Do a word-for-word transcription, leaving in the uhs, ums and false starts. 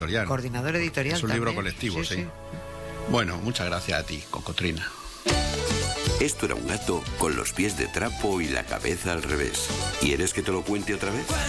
editorial. Coordinador editorial. Es un también. libro colectivo, sí, sí. sí. Bueno, muchas gracias a ti, Cocotrina. Esto era un gato con los pies de trapo y la cabeza al revés. ¿Quieres que te lo cuente otra vez?